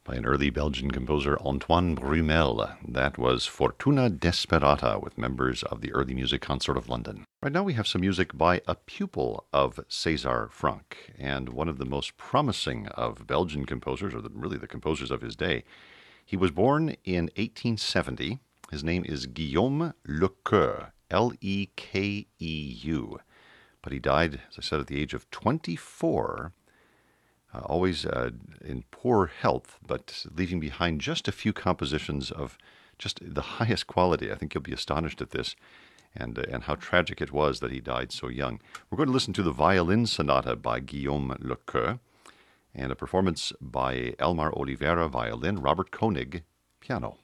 by an early Belgian composer, Antoine Brumel. That was Fortuna Desperata with members of the Early Music Consort of London. Right now we have some music by a pupil of César Franck, and one of the most promising of Belgian composers, or really the composers of his day. He was born in 1870. His name is Guillaume Lequeur, Lekeu. But he died, as I said, at the age of 24, always in poor health, but leaving behind just a few compositions of just the highest quality. I think you'll be astonished at this and how tragic it was that he died so young. We're going to listen to the Violin Sonata by Guillaume Lequeur and a performance by Elmar Oliveira, violin, Robert Koenig, piano.